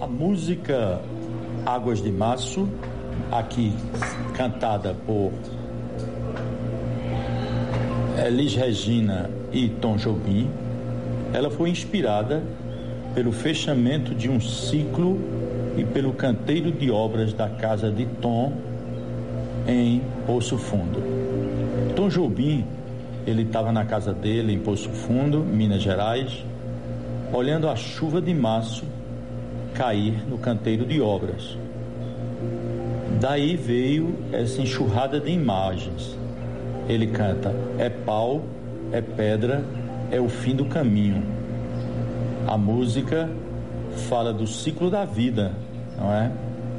A música Águas de Março, aqui cantada por Elis Regina e Tom Jobim, ela foi inspirada pelo fechamento de um ciclo e pelo canteiro de obras da casa de Tom em Poço Fundo. Tom Jobim, ele estava na casa dele em Poço Fundo, Minas Gerais, olhando a chuva de março cair no canteiro de obras. Daí veio essa enxurrada de imagens. Ele canta: é pau, é pedra, é o fim do caminho. A música fala do ciclo da vida, não é?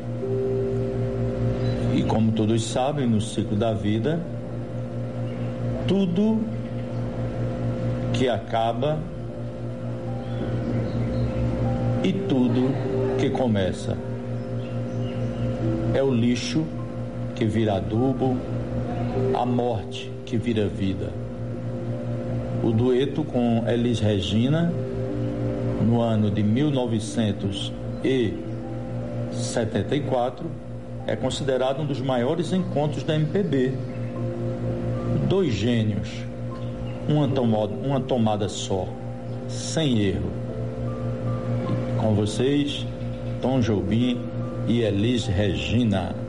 E como todos sabem, no ciclo da vida, tudo que acaba e tudo que começa. É o lixo que vira adubo, a morte que vira vida. O dueto com Elis Regina, no ano de 1974, é considerado um dos maiores encontros da MPB. Dois gênios, uma tomada só, sem erro. Com vocês, Tom Jobim e Elis Regina.